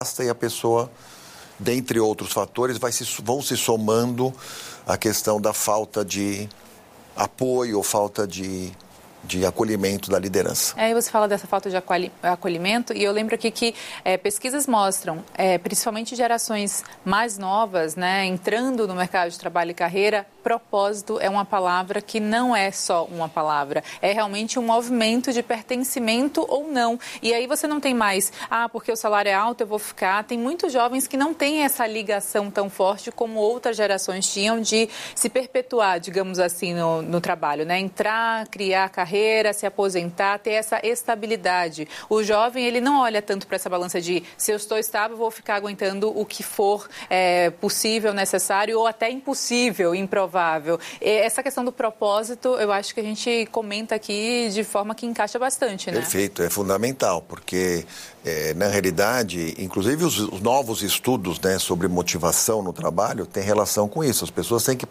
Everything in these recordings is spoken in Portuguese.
e a pessoa, dentre outros fatores, vão se somando a questão da falta de apoio ou falta de acolhimento da liderança. Aí você fala dessa falta de acolhimento e eu lembro aqui que pesquisas mostram, principalmente gerações mais novas, né, entrando no mercado de trabalho e carreira, propósito é uma palavra que não é só uma palavra, é realmente um movimento de pertencimento ou não. E aí você não tem mais, porque o salário é alto, eu vou ficar. Tem muitos jovens que não têm essa ligação tão forte como outras gerações tinham de se perpetuar, digamos assim, no trabalho, né? Entrar, criar carreira, se aposentar, ter essa estabilidade. O jovem, ele não olha tanto para essa balança de se eu estou estável, vou ficar aguentando o que for possível, necessário ou até impossível, improvável. Essa questão do propósito, eu acho que a gente comenta aqui de forma que encaixa bastante, né? Perfeito, é fundamental, porque na realidade, inclusive os novos estudos, né, sobre motivação no trabalho têm relação com isso. As pessoas têm que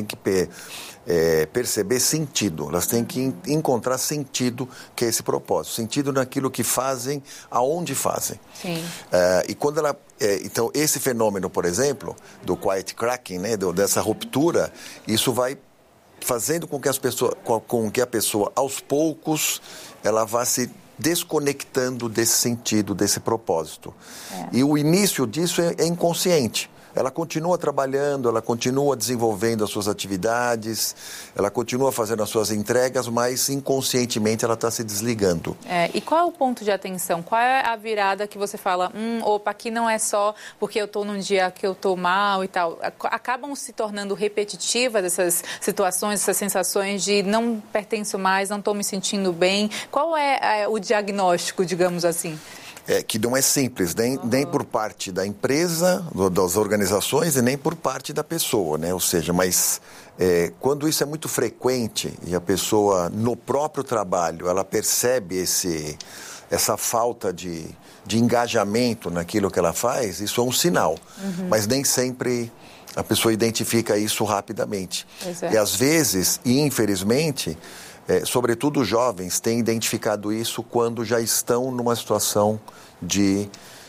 perceber sentido, elas têm que encontrar sentido, que é esse propósito, sentido naquilo que fazem, aonde fazem. Sim. E quando ela... então, esse fenômeno, por exemplo, do quiet cracking, né, dessa ruptura, isso vai fazendo com que a pessoa, aos poucos, ela vá se desconectando desse sentido, desse propósito. E o início disso é inconsciente. Ela continua trabalhando, ela continua desenvolvendo as suas atividades, ela continua fazendo as suas entregas, mas inconscientemente ela está se desligando. E qual é o ponto de atenção? Qual é a virada que você fala, opa, aqui não é só porque eu estou num dia que eu estou mal e tal. Acabam se tornando repetitivas essas situações, essas sensações de não pertenço mais, não estou me sentindo bem. Qual é o diagnóstico, digamos assim? Que não é simples, nem por parte da empresa, das organizações e nem por parte da pessoa, né? Ou seja, mas quando isso é muito frequente e a pessoa no próprio trabalho, ela percebe essa falta de engajamento naquilo que ela faz, isso é um sinal, mas nem sempre a pessoa identifica isso rapidamente. E às vezes, e infelizmente... sobretudo os jovens têm identificado isso quando já estão numa situação de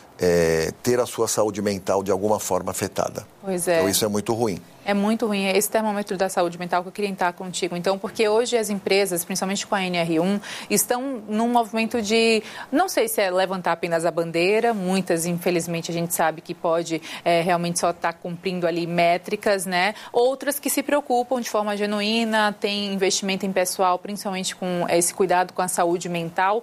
ter a sua saúde mental de alguma forma afetada. Pois é. Então isso é muito ruim. É muito ruim, esse termômetro da saúde mental que eu queria entrar contigo. Então, porque hoje as empresas, principalmente com a NR1, estão num movimento de, não sei se é levantar apenas a bandeira, muitas, infelizmente, a gente sabe que pode realmente só estar cumprindo ali métricas, né? Outras que se preocupam de forma genuína, tem investimento em pessoal, principalmente com esse cuidado com a saúde mental.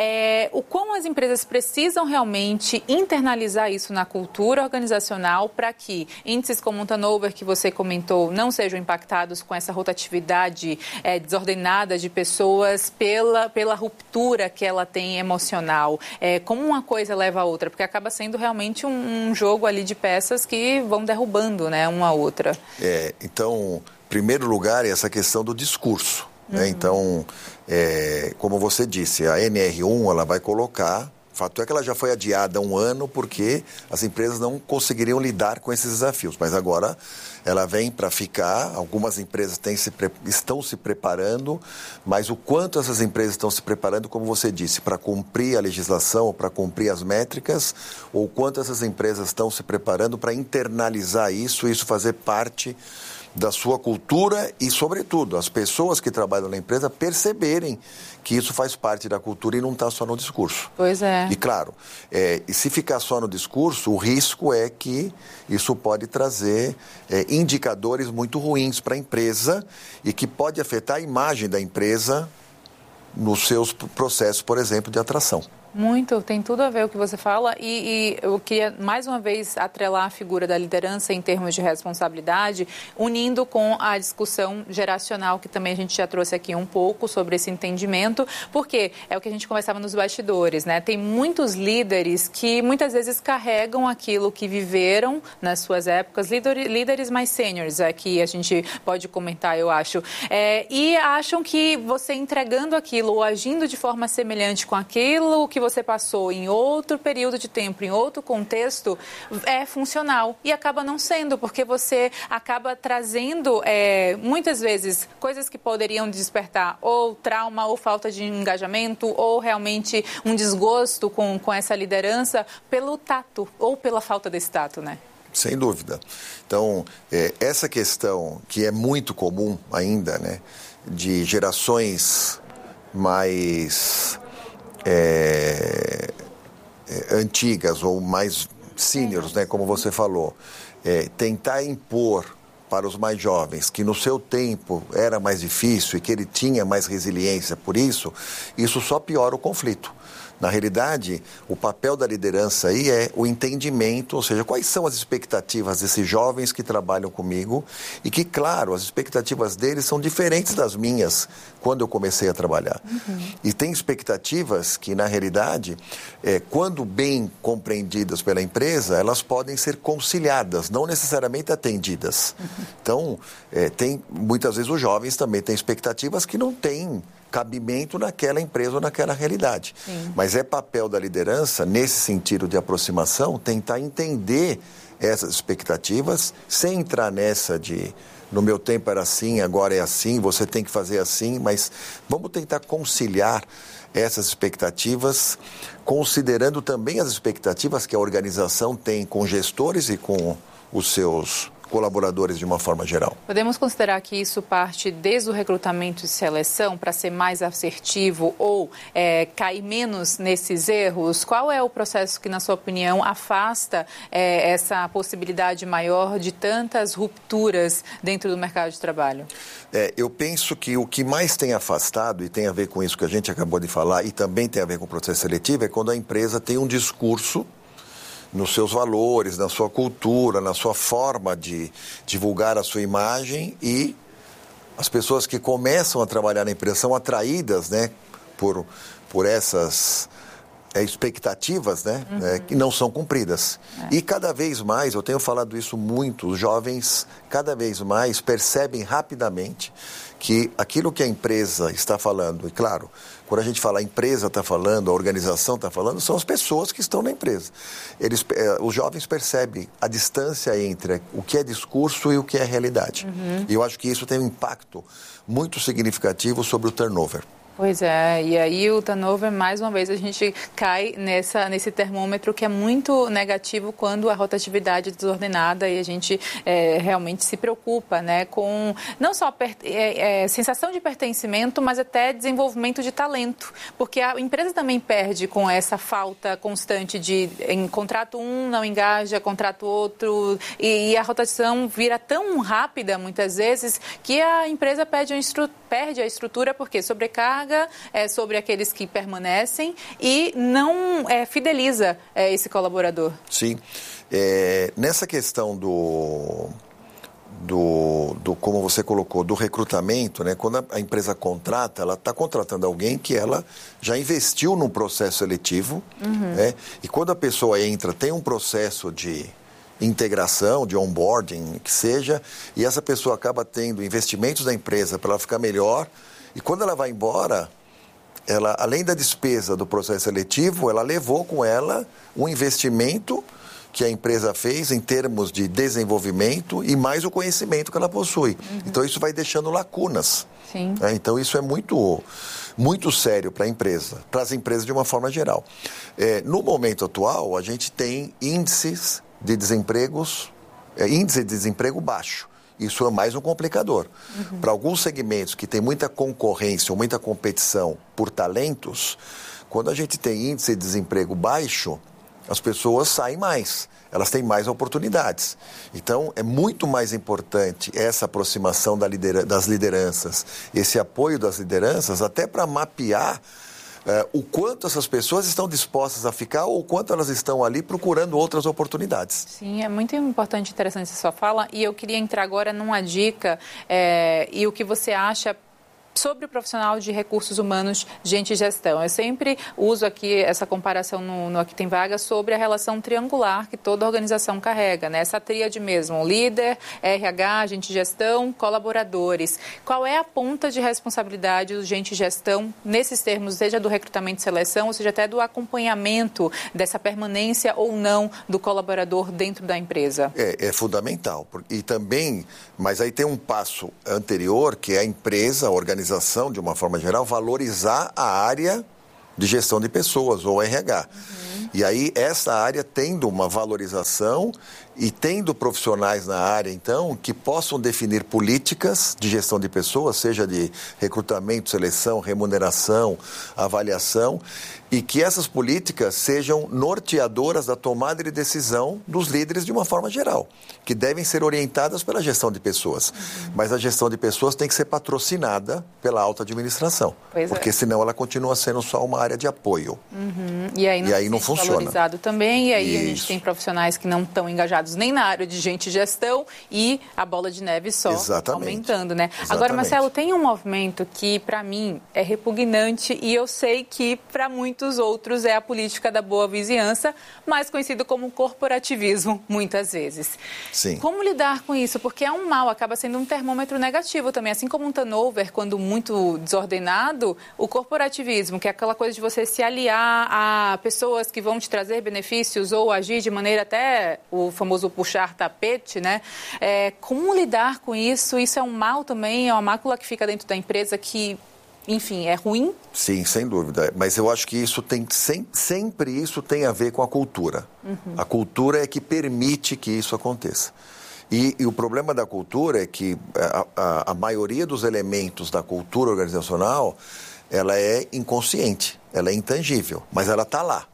O quão as empresas precisam realmente internalizar isso na cultura organizacional para que índices como o turnover que você comentou, não sejam impactados com essa rotatividade desordenada de pessoas pela ruptura que ela tem emocional. Como uma coisa leva a outra, porque acaba sendo realmente um jogo ali de peças que vão derrubando, né, uma a outra. Então, em primeiro lugar, é essa questão do discurso. Né? Então, como você disse, a NR1 ela vai colocar... O fato é que ela já foi adiada há um ano porque as empresas não conseguiriam lidar com esses desafios. Mas agora ela vem para ficar. Algumas empresas estão se preparando, mas o quanto essas empresas estão se preparando, como você disse, para cumprir a legislação, para cumprir as métricas, ou quanto essas empresas estão se preparando para internalizar isso e isso fazer parte da sua cultura e, sobretudo, as pessoas que trabalham na empresa perceberem que isso faz parte da cultura e não está só no discurso. Pois é. E, claro, e se ficar só no discurso, o risco é que isso pode trazer indicadores muito ruins para a empresa e que pode afetar a imagem da empresa nos seus processos, por exemplo, de atração. Muito, tem tudo a ver o que você fala e eu queria mais uma vez atrelar a figura da liderança em termos de responsabilidade, unindo com a discussão geracional que também a gente já trouxe aqui um pouco sobre esse entendimento, porque é o que a gente conversava nos bastidores, né? Tem muitos líderes que muitas vezes carregam aquilo que viveram nas suas épocas, líderes mais sêniores, aqui a gente pode comentar, eu acho, e acham que você entregando aquilo ou agindo de forma semelhante com aquilo que você passou em outro período de tempo, em outro contexto, é funcional. E acaba não sendo, porque você acaba trazendo, muitas vezes, coisas que poderiam despertar ou trauma, ou falta de engajamento, ou realmente um desgosto com essa liderança pelo tato, ou pela falta desse tato, né? Sem dúvida. Então, essa questão que é muito comum ainda, né, de gerações mais antigas ou mais seniors, né, como você falou, tentar impor para os mais jovens que no seu tempo era mais difícil e que ele tinha mais resiliência por isso só piora o conflito. Na realidade, o papel da liderança aí é o entendimento, ou seja, quais são as expectativas desses jovens que trabalham comigo e que, claro, as expectativas deles são diferentes das minhas quando eu comecei a trabalhar. E tem expectativas que, na realidade, quando bem compreendidas pela empresa, elas podem ser conciliadas, não necessariamente atendidas. Então, muitas vezes os jovens também têm expectativas que não têm cabimento naquela empresa ou naquela realidade. Sim. Mas é papel da liderança, nesse sentido de aproximação, tentar entender essas expectativas, sem entrar nessa de no meu tempo era assim, agora é assim, você tem que fazer assim, mas vamos tentar conciliar essas expectativas, considerando também as expectativas que a organização tem com gestores e com os seus colaboradores de uma forma geral. Podemos considerar que isso parte desde o recrutamento e seleção para ser mais assertivo ou cair menos nesses erros? Qual é o processo que, na sua opinião, afasta essa possibilidade maior de tantas rupturas dentro do mercado de trabalho? Eu penso que o que mais tem afastado, e tem a ver com isso que a gente acabou de falar, e também tem a ver com o processo seletivo, é quando a empresa tem um discurso nos seus valores, na sua cultura, na sua forma de divulgar a sua imagem, e as pessoas que começam a trabalhar na empresa são atraídas, né, por essas expectativas, né, que não são cumpridas. E cada vez mais, eu tenho falado isso muito, os jovens cada vez mais percebem rapidamente que aquilo que a empresa está falando, e claro, quando a gente fala a empresa está falando, a organização está falando, são as pessoas que estão na empresa. Os jovens percebem a distância entre o que é discurso e o que é realidade. E eu acho que isso tem um impacto muito significativo sobre o turnover. Pois é, e aí o turnover, mais uma vez, a gente cai nesse termômetro que é muito negativo quando a rotatividade é desordenada e a gente realmente se preocupa, né, com não só sensação de pertencimento, mas até desenvolvimento de talento, porque a empresa também perde com essa falta constante de contrato um, não engaja, contrato outro, e a rotação vira tão rápida, muitas vezes, que a empresa perde a estrutura, porque sobrecarga sobre aqueles que permanecem e não fideliza esse colaborador. Sim. Nessa questão do como você colocou, do recrutamento, né? Quando a empresa contrata, ela está contratando alguém que ela já investiu num processo seletivo, né? E quando a pessoa entra, tem um processo de integração, de onboarding, que seja, e essa pessoa acaba tendo investimentos da empresa para ela ficar melhor. E quando ela vai embora, ela, além da despesa do processo seletivo, ela levou com ela um investimento que a empresa fez em termos de desenvolvimento e mais o conhecimento que ela possui. Então, isso vai deixando lacunas. Sim. Então, isso é muito, muito sério para a empresa, para as empresas de uma forma geral. No momento atual, a gente tem índice de desemprego baixo. Isso é mais um complicador. Para alguns segmentos que tem muita concorrência ou muita competição por talentos, quando a gente tem índice de desemprego baixo, as pessoas saem mais, elas têm mais oportunidades. Então, é muito mais importante essa aproximação das lideranças, esse apoio das lideranças, até para mapear o quanto essas pessoas estão dispostas a ficar ou o quanto elas estão ali procurando outras oportunidades. Sim, é muito importante e interessante essa sua fala, e eu queria entrar agora numa dica e o que você acha sobre o profissional de recursos humanos, gente e gestão. Eu sempre uso aqui essa comparação no Aqui Tem Vaga sobre a relação triangular que toda organização carrega, né? Essa tríade mesmo, líder, RH, gente e gestão, colaboradores. Qual é a ponta de responsabilidade do gente e gestão nesses termos, seja do recrutamento e seleção, ou seja, até do acompanhamento dessa permanência ou não do colaborador dentro da empresa? É fundamental. E também, mas aí tem um passo anterior, que é a empresa, a organização, de uma forma geral, valorizar a área de gestão de pessoas, ou RH. E aí, essa área tendo uma valorização e tendo profissionais na área, então, que possam definir políticas de gestão de pessoas, seja de recrutamento, seleção, remuneração, avaliação, e que essas políticas sejam norteadoras da tomada de decisão dos líderes de uma forma geral, que devem ser orientadas pela gestão de pessoas. Mas a gestão de pessoas tem que ser patrocinada pela alta administração, porque senão ela continua sendo só uma área de apoio. E aí não funciona. Valorizado também, e aí Isso. a gente tem profissionais que não estão engajados nem na área de gente e gestão e a bola de neve só aumentando, né? Exatamente. Agora, Marcelo, tem um movimento que para mim é repugnante e eu sei que para muitos outros é a política da boa vizinhança, mais conhecido como corporativismo, muitas vezes. Sim. Como lidar com isso? Porque é um mal, acaba sendo um termômetro negativo também, assim como um turnover, quando muito desordenado, o corporativismo, que é aquela coisa de você se aliar a pessoas que vão te trazer benefícios ou agir de maneira até o famoso puxar tapete, né? Como lidar com isso? Isso é um mal também? É uma mácula que fica dentro da empresa que, enfim, é ruim? Sim, sem dúvida. Mas eu acho que isso tem sempre isso tem a ver com a cultura. A cultura é que permite que isso aconteça. E o problema da cultura é que a maioria dos elementos da cultura organizacional, ela é inconsciente, ela é intangível, mas ela está lá.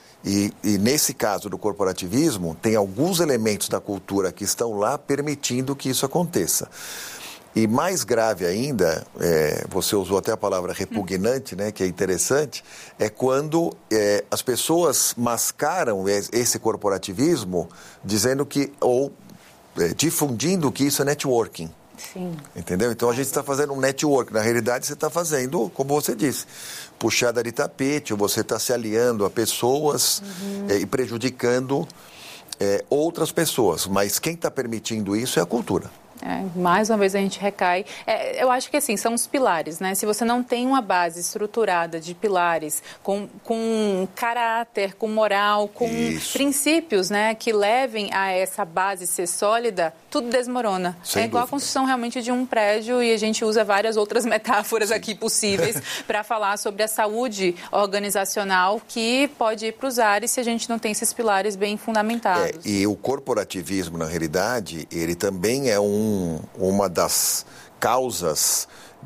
E nesse caso do corporativismo, tem alguns elementos da cultura que estão lá permitindo que isso aconteça. E mais grave ainda, você usou até a palavra repugnante, né, que é interessante, é quando as pessoas mascaram esse corporativismo dizendo que, ou difundindo que isso é networking. Sim. Entendeu? Então a gente está fazendo um network. Na realidade, você está fazendo, como você disse, puxada de tapete, ou você está se aliando a pessoas e prejudicando outras pessoas. Mas quem está permitindo isso é a cultura. Mais uma vez a gente recai. Eu acho que assim, são os pilares, né? Se você não tem uma base estruturada de pilares, com caráter, com moral, com princípios, né, que levem a essa base ser sólida, tudo desmorona. Sem igual dúvida. a construção realmente de um prédio e a gente usa várias outras metáforas aqui possíveis para falar sobre a saúde organizacional que pode ir para os ares se a gente não tem esses pilares bem fundamentados. E o corporativismo, na realidade, ele também é uma das causas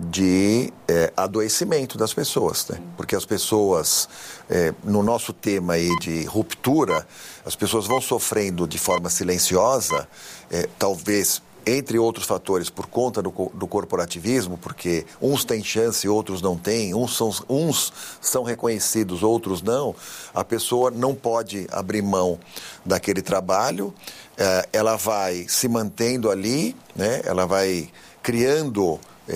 de adoecimento das pessoas, né? Porque as pessoas, no nosso tema aí de ruptura, as pessoas vão sofrendo de forma silenciosa, talvez entre outros fatores por conta do corporativismo, porque uns têm chance e outros não têm, uns são reconhecidos, outros não, a pessoa não pode abrir mão daquele trabalho, ela vai se mantendo ali, né? Ela vai criando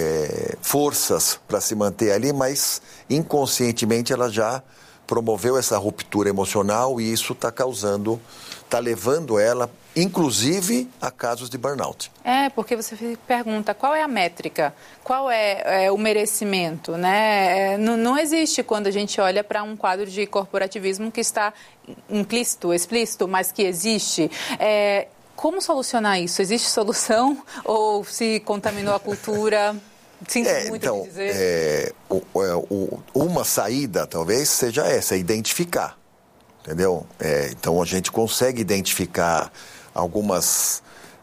forças para se manter ali, mas inconscientemente ela já promoveu essa ruptura emocional e isso está levando ela, inclusive, a casos de burnout. Porque você pergunta qual é a métrica, qual é o merecimento, né? Não existe quando a gente olha para um quadro de corporativismo que está implícito, explícito, mas que existe. Como solucionar isso? Existe solução ou se contaminou a cultura? Sinto muito então, de dizer. Uma saída talvez seja essa, identificar, entendeu? Então a gente consegue identificar algumas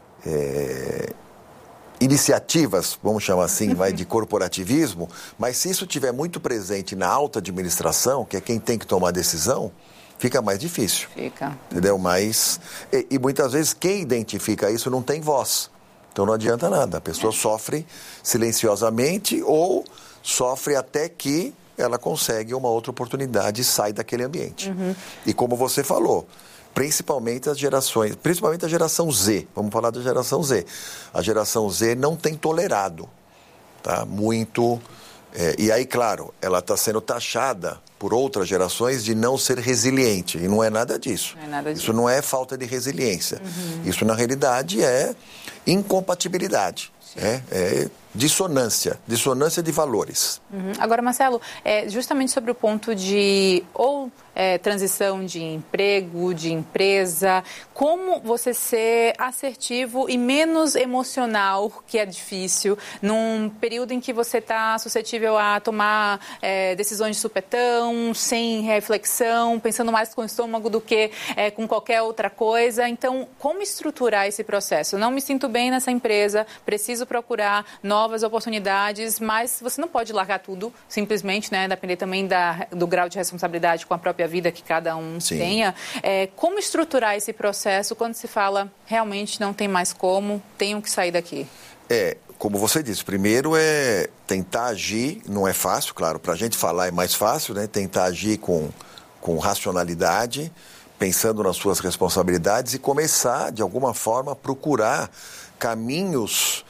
iniciativas, vamos chamar assim, de corporativismo, mas se isso estiver muito presente na alta administração, que é quem tem que tomar a decisão, fica mais difícil. Fica. Entendeu? Mas, e muitas vezes quem identifica isso não tem voz. Então não adianta nada. A pessoa sofre silenciosamente ou sofre até que ela consegue uma outra oportunidade e sai daquele ambiente. E como você falou, principalmente a geração Z. Vamos falar da geração Z. A geração Z não tem tolerado, tá? Muito E aí, claro, ela está sendo taxada por outras gerações de não ser resiliente. E não é nada disso. Não é nada disso. Isso não é falta de resiliência. Isso, na realidade, é incompatibilidade. É dissonância de valores. Agora, Marcelo, justamente sobre o ponto de transição de emprego, de empresa, como você ser assertivo e menos emocional, que é difícil, num período em que você está suscetível a tomar decisões de supetão, sem reflexão, pensando mais com o estômago do que com qualquer outra coisa. Então, como estruturar esse processo? Eu não me sinto bem nessa empresa, preciso procurar novas oportunidades, mas você não pode largar tudo, simplesmente, né? Depender também do grau de responsabilidade com a própria vida que cada um tenha. Como estruturar esse processo quando se fala, realmente não tem mais como, tenho que sair daqui? Como você disse, primeiro é tentar agir, não é fácil, claro, para a gente falar é mais fácil, né? Tentar agir com racionalidade, pensando nas suas responsabilidades e começar, de alguma forma, a procurar caminhos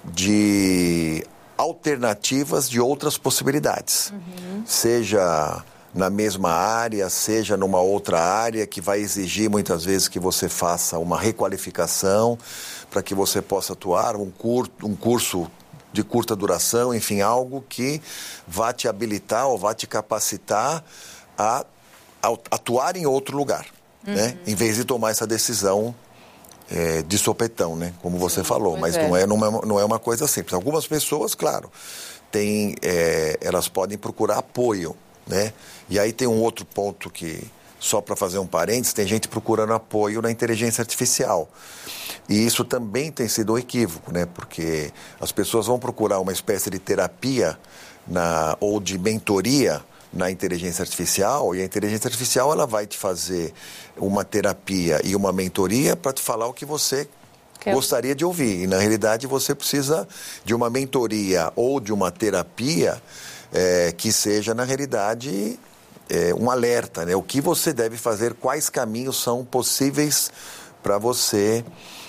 de alternativas de outras possibilidades. Seja na mesma área, seja numa outra área que vai exigir muitas vezes que você faça uma requalificação para que você possa atuar, um curso de curta duração, enfim, algo que vá te habilitar ou vá te capacitar a atuar em outro lugar, né? Em vez de tomar essa decisão de sopetão, né? Como você falou, mas não é uma coisa simples. Algumas pessoas, claro, elas podem procurar apoio, né? E aí tem um outro ponto que, só para fazer um parênteses, tem gente procurando apoio na inteligência artificial. E isso também tem sido um equívoco, né? Porque as pessoas vão procurar uma espécie de terapia ou de mentoria na inteligência artificial, e a inteligência artificial ela vai te fazer uma terapia e uma mentoria para te falar o que você gostaria de ouvir. E, na realidade, você precisa de uma mentoria ou de uma terapia que seja, na realidade, um alerta, né? O que você deve fazer, quais caminhos são possíveis para você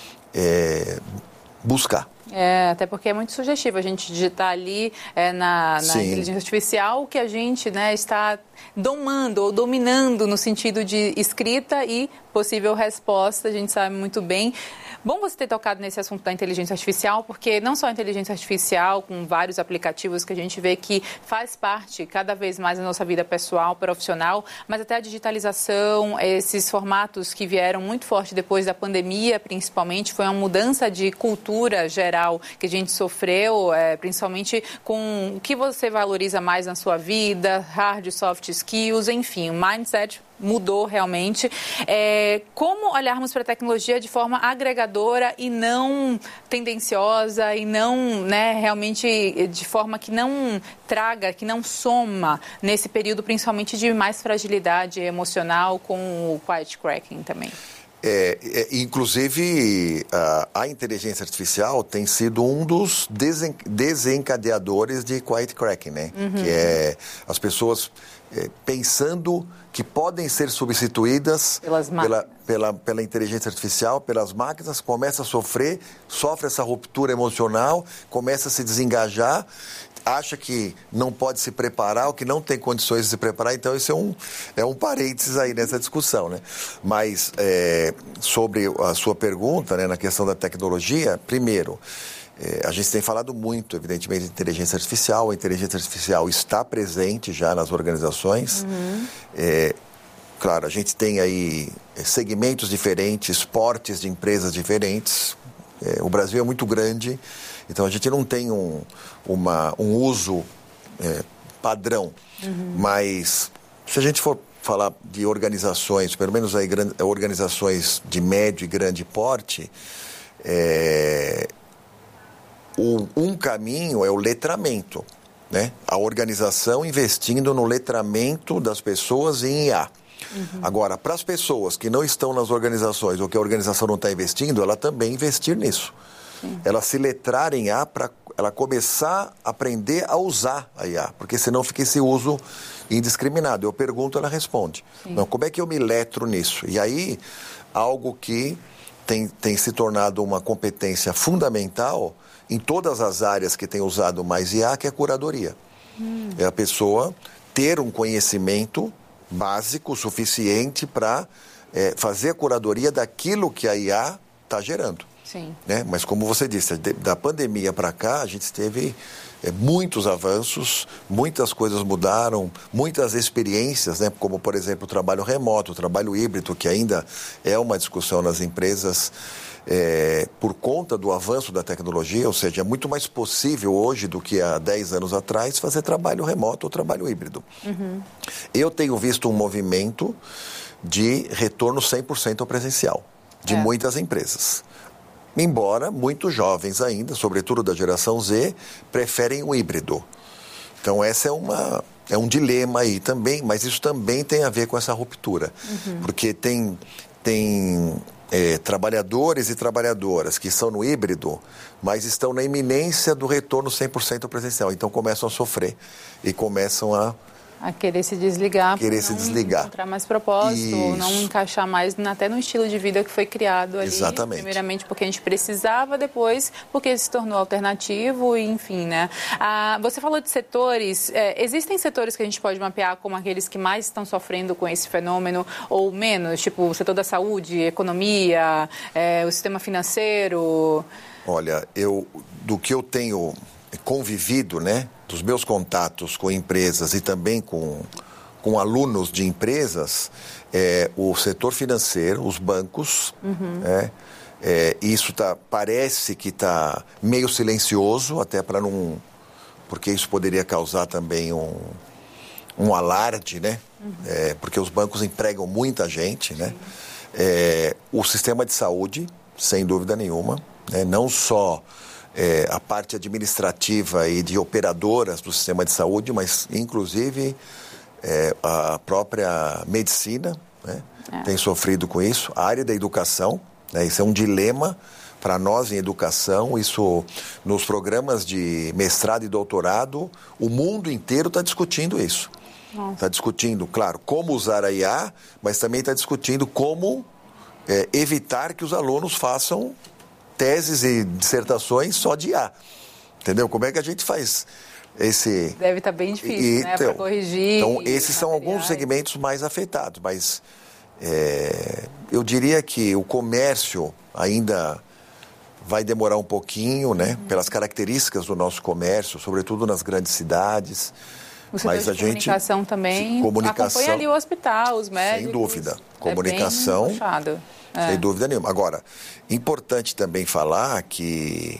buscar. Até porque é muito sugestivo a gente digitar ali na inteligência artificial o que a gente, né, está domando ou dominando no sentido de escrita e possível resposta, a gente sabe muito bem. Bom você ter tocado nesse assunto da inteligência artificial, porque não só a inteligência artificial, com vários aplicativos que a gente vê que faz parte cada vez mais da nossa vida pessoal, profissional, mas até a digitalização, esses formatos que vieram muito forte depois da pandemia, principalmente, foi uma mudança de cultura geral que a gente sofreu, principalmente com o que você valoriza mais na sua vida, hard, soft skills, enfim, o mindset mudou realmente. Como olharmos para a tecnologia de forma agregadora e não tendenciosa e não, né, realmente de forma que não traga, que não soma nesse período principalmente de mais fragilidade emocional com o quiet cracking também? Inclusive, a inteligência artificial tem sido um dos desencadeadores de quiet cracking, né? Que é as pessoas pensando que podem ser substituídas pela inteligência artificial, pelas máquinas, começa a sofre essa ruptura emocional, começa a se desengajar, acha que não pode se preparar, ou que não tem condições de se preparar. Então, isso é um parênteses aí nessa discussão, né? Mas, sobre a sua pergunta, né, na questão da tecnologia, primeiro, a gente tem falado muito, evidentemente, de inteligência artificial. A inteligência artificial está presente já nas organizações. Claro, a gente tem aí segmentos diferentes, portes de empresas diferentes. O Brasil é muito grande, então a gente não tem um uso padrão. Mas se a gente for falar de organizações, pelo menos aí, organizações de médio e grande porte, um caminho é o letramento, né? A organização investindo no letramento das pessoas em IA. Agora, para as pessoas que não estão nas organizações ou que a organização não está investindo, ela também investir nisso. Ela se letrar em IA para ela começar a aprender a usar a IA, porque senão fica esse uso indiscriminado. Eu pergunto, ela responde. Então, como é que eu me letro nisso? E aí, algo que tem se tornado uma competência fundamental em todas as áreas que têm usado mais IA, que é a curadoria. É a pessoa ter um conhecimento básico suficiente para fazer a curadoria daquilo que a IA está gerando. Sim. Né? Mas como você disse, da pandemia para cá, a gente teve muitos avanços, muitas coisas mudaram, muitas experiências, né? Como, por exemplo, o trabalho remoto, o trabalho híbrido, que ainda é uma discussão nas empresas por conta do avanço da tecnologia, ou seja, é muito mais possível hoje do que há 10 anos atrás fazer trabalho remoto ou trabalho híbrido. Eu tenho visto um movimento de retorno 100% ao presencial, de muitas empresas. Embora muitos jovens ainda, sobretudo da geração Z, preferem o híbrido. Então, essa é um dilema aí também, mas isso também tem a ver com essa ruptura. Porque tem trabalhadores e trabalhadoras que são no híbrido, mas estão na iminência do retorno 100% presencial. Então, começam a sofrer e começam a querer se desligar, encontrar mais propósito, ou não encaixar mais até no estilo de vida que foi criado ali. Exatamente. Primeiramente porque a gente precisava, depois porque se tornou alternativo, e enfim, né? Você falou de setores, existem setores que a gente pode mapear como aqueles que mais estão sofrendo com esse fenômeno, ou menos, tipo o setor da saúde, economia, o sistema financeiro? Olha, do que eu tenho convivido, né, dos meus contatos com empresas e também com alunos de empresas, o setor financeiro, os bancos, isso parece que está meio silencioso, até para não... porque isso poderia causar também um alarde, né? Porque os bancos empregam muita gente, né? O sistema de saúde, sem dúvida nenhuma, né? Não só a parte administrativa e de operadoras do sistema de saúde, mas inclusive a própria medicina, né? Tem sofrido com isso. A área da educação, né? Isso é um dilema para nós em educação. Isso, nos programas de mestrado e doutorado, o mundo inteiro está discutindo isso. Está discutindo, claro, como usar a IA, mas também está discutindo como evitar que os alunos façam teses e dissertações só de IA. Entendeu? Como é que a gente faz esse... Deve estar bem difícil, né? Para corrigir. Então, esses são alguns segmentos mais afetados, mas eu diria que o comércio ainda vai demorar um pouquinho, né? Pelas características do nosso comércio, sobretudo nas grandes cidades. O setor de comunicação também acompanha ali o hospital, os médicos. Sem dúvida. Comunicação... Sem dúvida nenhuma. Agora, importante também falar que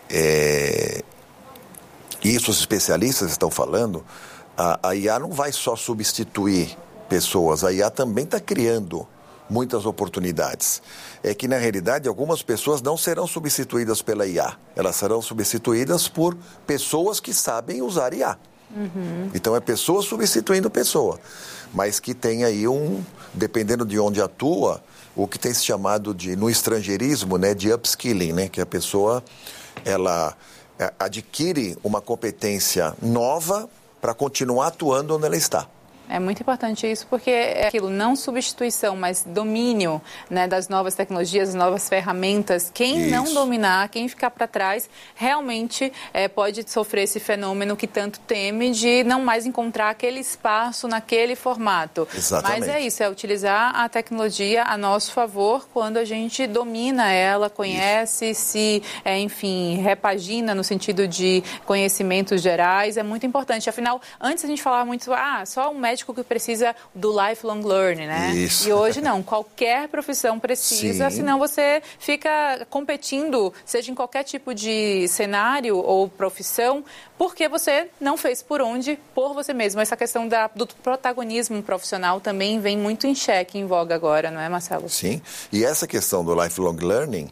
isso os especialistas estão falando, a IA não vai só substituir pessoas, a IA também está criando muitas oportunidades. É que, na realidade, algumas pessoas não serão substituídas pela IA, elas serão substituídas por pessoas que sabem usar IA. Então, é pessoa substituindo pessoa, mas que tem aí dependendo de onde atua, o que tem se chamado no estrangeirismo, né, de upskilling, né, que a pessoa ela adquire uma competência nova para continuar atuando onde ela está. É muito importante isso, porque é aquilo, não substituição, mas domínio, né, das novas tecnologias, das novas ferramentas. Quem não dominar, quem ficar para trás, realmente pode sofrer esse fenômeno que tanto teme de não mais encontrar aquele espaço naquele formato. Exatamente. Mas é isso, é utilizar a tecnologia a nosso favor quando a gente domina ela, conhece, enfim, repagina no sentido de conhecimentos gerais. É muito importante. Afinal, antes a gente falava muito, só um médico que precisa do lifelong learning, né? Isso. E hoje não, qualquer profissão precisa, senão você fica competindo, seja em qualquer tipo de cenário ou profissão, porque você não fez por você mesmo. Essa questão do protagonismo profissional também vem muito em xeque, em voga agora, não é, Marcelo? Sim, e essa questão do lifelong learning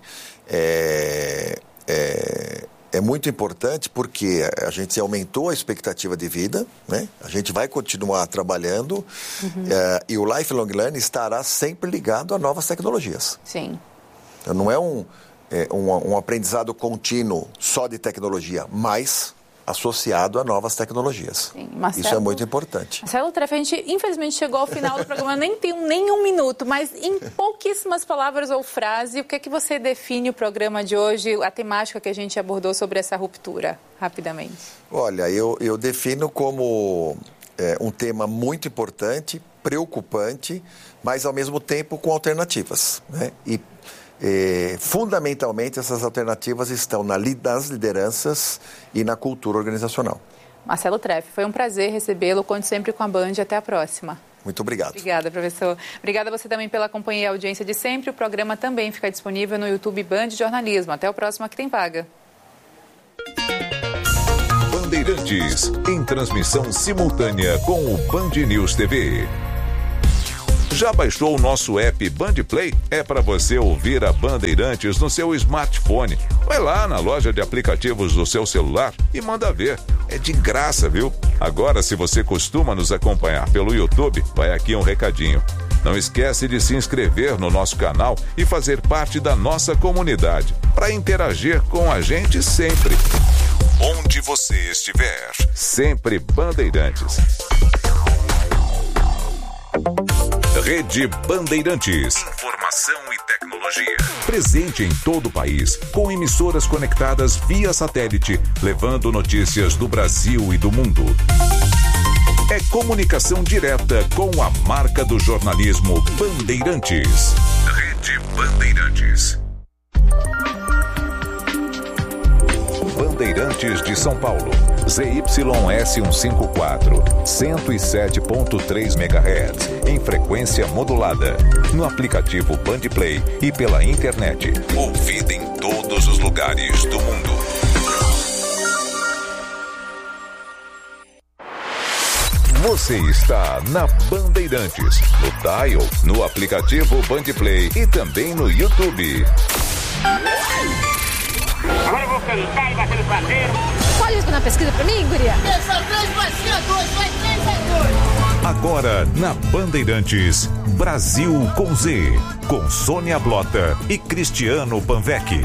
é muito importante porque a gente aumentou a expectativa de vida, né? A gente vai continuar trabalhando e o lifelong learning estará sempre ligado a novas tecnologias. Sim. Então, não é um aprendizado contínuo só de tecnologia, mas associado a novas tecnologias. Sim, Marcelo, isso é muito importante. Marcelo Treff, a gente infelizmente chegou ao final do programa, nem tenho nenhum minuto, mas em pouquíssimas palavras ou frase, o que é que você define o programa de hoje, a temática que a gente abordou sobre essa ruptura, rapidamente? Olha, eu defino como um tema muito importante, preocupante, mas ao mesmo tempo com alternativas, né? Fundamentalmente essas alternativas estão nas lideranças e na cultura organizacional. Marcelo Treff, foi um prazer recebê-lo. Conte sempre com a Band. Até a próxima. Muito obrigado. Obrigada, professor. Obrigada a você também pela companhia e audiência de sempre. O programa também fica disponível no YouTube Band Jornalismo. Até o próximo Aqui Tem Vaga. Bandeirantes, em transmissão simultânea com o Band News TV. Já baixou o nosso app Bandplay? É para você ouvir a Bandeirantes no seu smartphone. Vai lá na loja de aplicativos do seu celular e manda ver. É de graça, viu? Agora, se você costuma nos acompanhar pelo YouTube, vai aqui um recadinho. Não esquece de se inscrever no nosso canal e fazer parte da nossa comunidade, para interagir com a gente sempre. Onde você estiver, sempre Bandeirantes. Rede Bandeirantes. Informação e tecnologia. Presente em todo o país, com emissoras conectadas via satélite, levando notícias do Brasil e do mundo. É comunicação direta com a marca do jornalismo Bandeirantes. Rede Bandeirantes. Bandeirantes de São Paulo, ZYS154, 107.3 MHz, em frequência modulada, no aplicativo Bandplay e pela internet, ouvida em todos os lugares do mundo. Você está na Bandeirantes, no dial, no aplicativo Bandplay e também no YouTube. Agora eu vou cantar e bater no pandeiro. Olha isso na pesquisa pra mim, guria. 3 vai ser 2, vai 3 vai 2. Agora na Bandeirantes, Brasil com Z, com Sônia Blota e Cristiano Panvec.